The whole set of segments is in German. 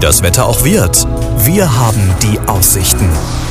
das Wetter auch wird. Wir haben die Aussichten.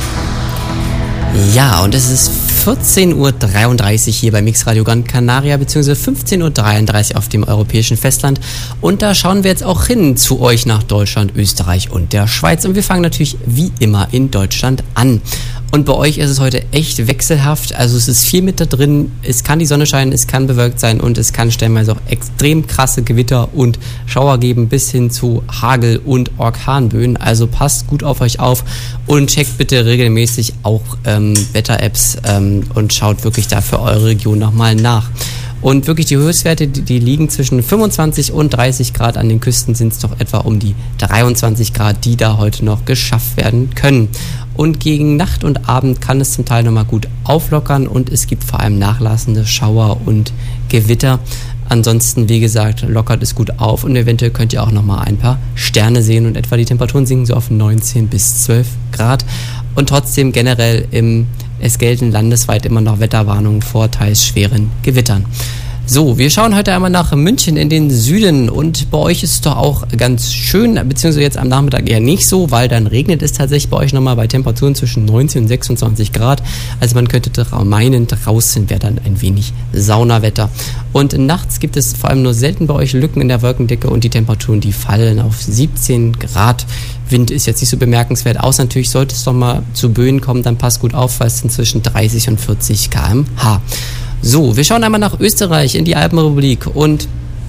Ja, und es ist 14.33 Uhr hier bei Mixradio Gran Canaria, beziehungsweise 15.33 Uhr auf dem europäischen Festland. Und da schauen wir jetzt auch hin zu euch nach Deutschland, Österreich und der Schweiz. Und wir fangen natürlich wie immer in Deutschland an. Und bei euch ist es heute echt wechselhaft. Also es ist viel mit da drin. Es kann die Sonne scheinen, es kann bewölkt sein und es kann stellenweise auch extrem krasse Gewitter und Schauer geben, bis hin zu Hagel und Orkanböen. Also passt gut auf euch auf und checkt bitte regelmäßig auch Wetter-Apps und schaut wirklich da für eure Region nochmal nach. Und wirklich die Höchstwerte, die liegen zwischen 25 und 30 Grad. An den Küsten sind es doch etwa um die 23 Grad, die da heute noch geschafft werden können. Und gegen Nacht und Abend kann es zum Teil nochmal gut auflockern und es gibt vor allem nachlassende Schauer und Gewitter. Ansonsten, wie gesagt, lockert es gut auf und eventuell könnt ihr auch nochmal ein paar Sterne sehen und etwa die Temperaturen sinken so auf 19 bis 12 Grad. Und trotzdem generell es gelten landesweit immer noch Wetterwarnungen vor teils schweren Gewittern. So, wir schauen heute einmal nach München in den Süden und bei euch ist es doch auch ganz schön, beziehungsweise jetzt am Nachmittag eher nicht so, weil dann regnet es tatsächlich bei euch nochmal bei Temperaturen zwischen 19 und 26 Grad. Also man könnte meinen, draußen wäre dann ein wenig Saunawetter. Und nachts gibt es vor allem nur selten bei euch Lücken in der Wolkendecke und die Temperaturen, die fallen auf 17 Grad. Wind ist jetzt nicht so bemerkenswert, außer natürlich sollte es doch mal zu Böen kommen, dann passt gut auf, weil es sind zwischen 30 und 40 km/h. So, wir schauen einmal nach Österreich in die Alpenrepublik und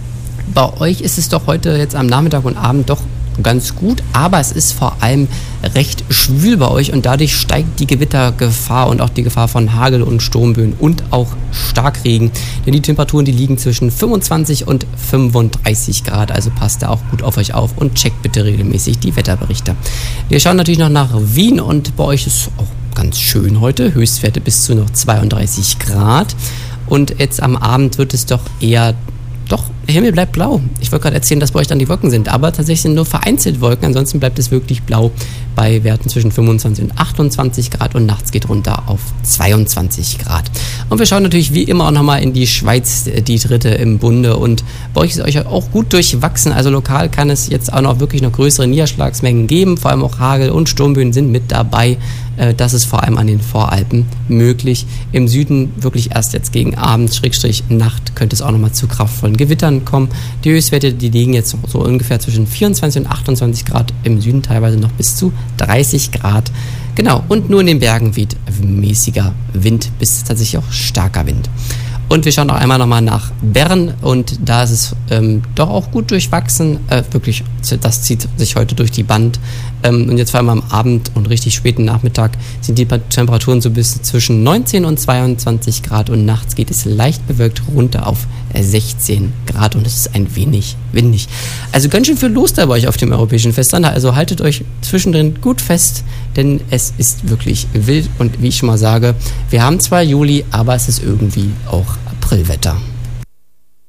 bei euch ist es doch heute jetzt am Nachmittag und Abend doch ganz gut, aber es ist vor allem recht schwül bei euch und dadurch steigt die Gewittergefahr und auch die Gefahr von Hagel und Sturmböen und auch Starkregen, denn die Temperaturen, die liegen zwischen 25 und 35 Grad, also passt da auch gut auf euch auf und checkt bitte regelmäßig die Wetterberichte. Wir schauen natürlich noch nach Wien und bei euch ist auch ganz schön heute, Höchstwerte bis zu noch 32 Grad und jetzt am Abend wird es doch eher der Himmel bleibt blau. Ich wollte gerade erzählen, dass bei euch dann die Wolken sind, aber tatsächlich sind nur vereinzelt Wolken, ansonsten bleibt es wirklich blau bei Werten zwischen 25 und 28 Grad und nachts geht runter auf 22 Grad. Und wir schauen natürlich wie immer auch nochmal in die Schweiz, die dritte im Bunde und bei euch ist euch auch gut durchwachsen, also lokal kann es jetzt auch noch wirklich noch größere Niederschlagsmengen geben, vor allem auch Hagel und Sturmböen sind mit dabei. Das ist vor allem an den Voralpen möglich. Im Süden wirklich erst jetzt gegen Abend, Nacht, könnte es auch nochmal zu kraftvollen Gewittern kommen. Die Höchstwerte, die liegen jetzt so ungefähr zwischen 24 und 28 Grad, im Süden teilweise noch bis zu 30 Grad. Genau, und nur in den Bergen weht mäßiger Wind bis tatsächlich auch starker Wind. Und wir schauen auch einmal nochmal nach Bern und da ist es doch auch gut durchwachsen. Wirklich, das zieht sich heute durch die Band. Und jetzt vor allem am Abend und richtig späten Nachmittag sind die Temperaturen so bis zwischen 19 und 22 Grad und nachts geht es leicht bewölkt runter auf 16 Grad und es ist ein wenig windig. Also ganz schön viel los da bei euch auf dem europäischen Festland. Also haltet euch zwischendrin gut fest, denn es ist wirklich wild und wie ich schon mal sage, wir haben zwar Juli, aber es ist irgendwie auch Aprilwetter.